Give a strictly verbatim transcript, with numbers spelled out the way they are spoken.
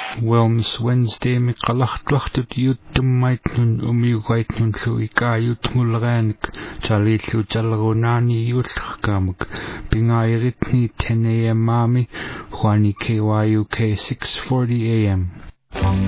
Wellness Wednesday mi qallartluartut iuttummaitnun umiugaitnun lu ikaayutngulleraanik talillu tallerunaani iullerkaamak pingairitni ten a m maami huani K Y U K six forty a m